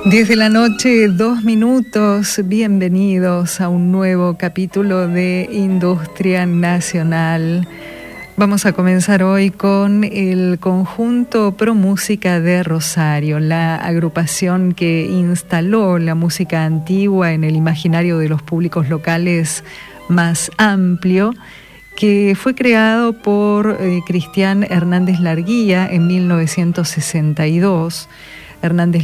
10 de la noche, 2 minutos. Bienvenidos a un nuevo capítulo de Industria Nacional. Vamos a comenzar hoy con el conjunto Pro Música de Rosario, la agrupación que instaló la música antigua en el imaginario de los públicos locales más amplio, que fue creado por Cristian Hernández Larguía en 1962. Hernández